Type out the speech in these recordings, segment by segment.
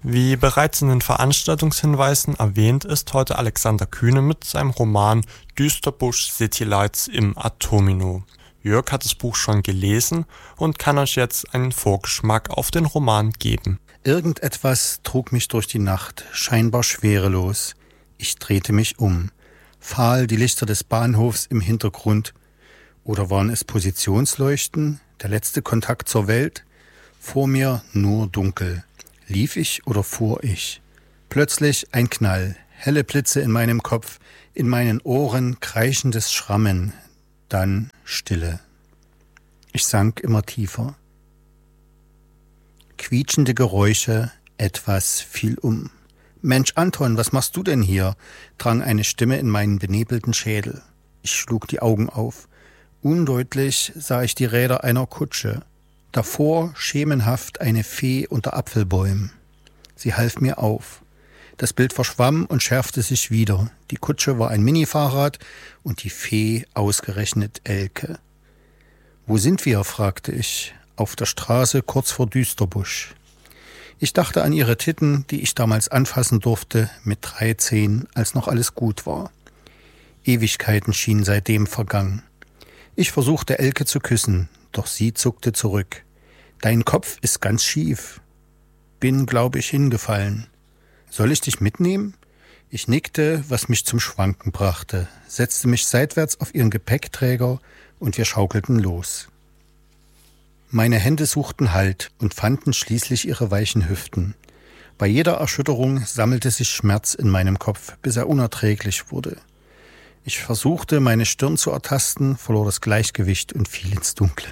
Wie bereits in den Veranstaltungshinweisen erwähnt, ist heute Alexander Kühne mit seinem Roman Düsterbusch City Lights im Atomino. Jörg hat das Buch schon gelesen und kann euch jetzt einen Vorgeschmack auf den Roman geben. Irgendetwas trug mich durch die Nacht, scheinbar schwerelos. Ich drehte mich um. Fahl die Lichter des Bahnhofs im Hintergrund. Oder waren es Positionsleuchten, der letzte Kontakt zur Welt? Vor mir nur dunkel. Lief ich oder fuhr ich? Plötzlich ein Knall, helle Blitze in meinem Kopf, in meinen Ohren kreischendes Schrammen, dann Stille. Ich sank immer tiefer. Quietschende Geräusche, etwas fiel um. »Mensch, Anton, was machst du denn hier?« drang eine Stimme in meinen benebelten Schädel. Ich schlug die Augen auf. Undeutlich sah ich die Räder einer Kutsche. Davor schemenhaft eine Fee unter Apfelbäumen. Sie half mir auf. Das Bild verschwamm und schärfte sich wieder. Die Kutsche war ein Minifahrrad und die Fee ausgerechnet Elke. »Wo sind wir?« fragte ich. »Auf der Straße kurz vor Düsterbusch.« Ich dachte an ihre Titten, die ich damals anfassen durfte, mit 13, als noch alles gut war. Ewigkeiten schienen seitdem vergangen. Ich versuchte Elke zu küssen, doch sie zuckte zurück. »Dein Kopf ist ganz schief.« »Bin, glaube ich, hingefallen.« »Soll ich dich mitnehmen?« Ich nickte, was mich zum Schwanken brachte, setzte mich seitwärts auf ihren Gepäckträger und wir schaukelten los. Meine Hände suchten Halt und fanden schließlich ihre weichen Hüften. Bei jeder Erschütterung sammelte sich Schmerz in meinem Kopf, bis er unerträglich wurde. Ich versuchte, meine Stirn zu ertasten, verlor das Gleichgewicht und fiel ins Dunkle.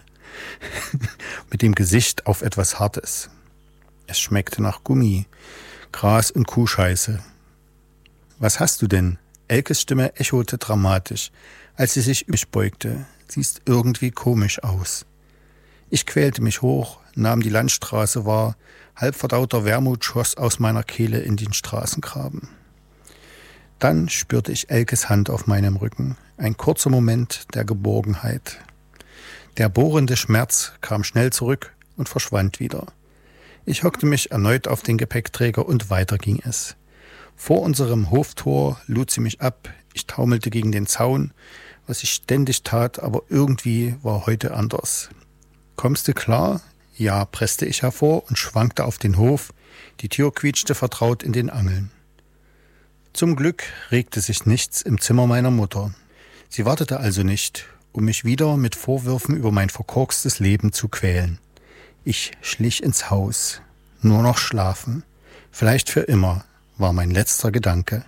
Mit dem Gesicht auf etwas Hartes. Es schmeckte nach Gummi, Gras und Kuhscheiße. »Was hast du denn?« Elkes Stimme echote dramatisch, als sie sich über mich beugte. »Siehst irgendwie komisch aus.« Ich quälte mich hoch, nahm die Landstraße wahr. Halbverdauter Wermut schoss aus meiner Kehle in den Straßengraben. Dann spürte ich Elkes Hand auf meinem Rücken. Ein kurzer Moment der Geborgenheit. Der bohrende Schmerz kam schnell zurück und verschwand wieder. Ich hockte mich erneut auf den Gepäckträger und weiter ging es. Vor unserem Hoftor lud sie mich ab. Ich taumelte gegen den Zaun, was ich ständig tat, aber irgendwie war heute anders. »Kommst du klar?« »Ja«, presste ich hervor und schwankte auf den Hof. Die Tür quietschte vertraut in den Angeln. Zum Glück regte sich nichts im Zimmer meiner Mutter. Sie wartete also nicht, um mich wieder mit Vorwürfen über mein verkorkstes Leben zu quälen. Ich schlich ins Haus. Nur noch schlafen. Vielleicht für immer, war mein letzter Gedanke.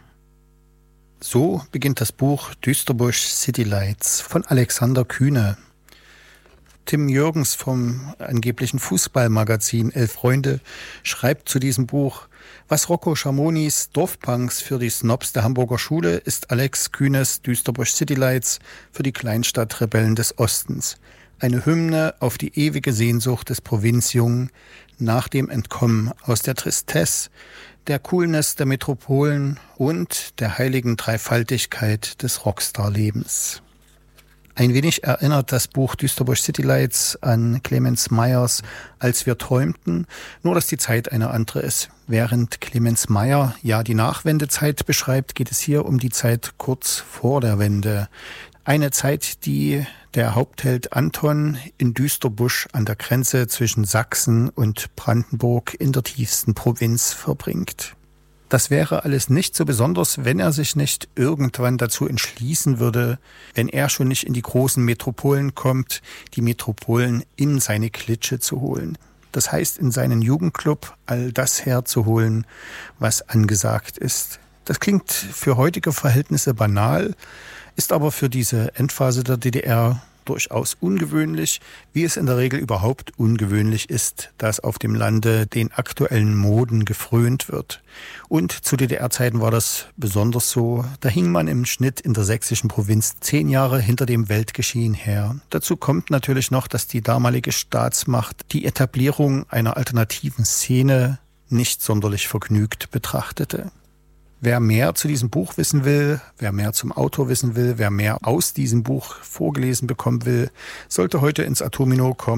So beginnt das Buch Düsterbusch City Lights von Alexander Kühne. Tim Jürgens vom angeblichen Fußballmagazin Elf Freunde schreibt zu diesem Buch: Was Rocco Schamonis Dorfpunks für die Snobs der Hamburger Schule ist Alex Kühnes Düsterbusch City Lights für die Kleinstadtrebellen des Ostens. Eine Hymne auf die ewige Sehnsucht des Provinzjungen nach dem Entkommen aus der Tristesse, der Coolness der Metropolen und der heiligen Dreifaltigkeit des Rockstar-Lebens. Ein wenig erinnert das Buch Düsterbusch City Lights an Clemens Meyers Als wir träumten, nur dass die Zeit eine andere ist. Während Clemens Meyer ja die Nachwendezeit beschreibt, geht es hier um die Zeit kurz vor der Wende. Eine Zeit, die der Hauptheld Anton in Düsterbusch an der Grenze zwischen Sachsen und Brandenburg in der tiefsten Provinz verbringt. Das wäre alles nicht so besonders, wenn er sich nicht irgendwann dazu entschließen würde, wenn er schon nicht in die großen Metropolen kommt, die Metropolen in seine Klitsche zu holen. Das heißt, in seinen Jugendclub all das herzuholen, was angesagt ist. Das klingt für heutige Verhältnisse banal, ist aber für diese Endphase der DDR durchaus ungewöhnlich, wie es in der Regel überhaupt ungewöhnlich ist, dass auf dem Lande den aktuellen Moden gefrönt wird. Und zu DDR-Zeiten war das besonders so. Da hing man im Schnitt in der sächsischen Provinz 10 Jahre hinter dem Weltgeschehen her. Dazu kommt natürlich noch, dass die damalige Staatsmacht die Etablierung einer alternativen Szene nicht sonderlich vergnügt betrachtete. Wer mehr zu diesem Buch wissen will, wer mehr zum Autor wissen will, wer mehr aus diesem Buch vorgelesen bekommen will, sollte heute ins Atomino kommen.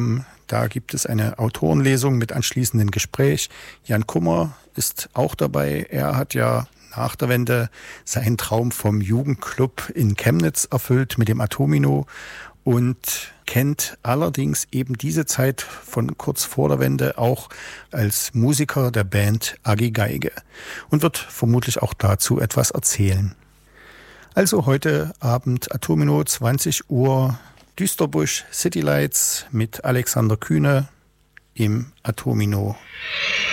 Da gibt es eine Autorenlesung mit anschließendem Gespräch. Jan Kummer ist auch dabei. Er hat ja nach der Wende seinen Traum vom Jugendclub in Chemnitz erfüllt mit dem Atomino und kennt allerdings eben diese Zeit von kurz vor der Wende auch als Musiker der Band Agi Geige und wird vermutlich auch dazu etwas erzählen. Also heute Abend Atomino, 20 Uhr, Düsterbusch City Lights mit Alexander Kühne im Atomino.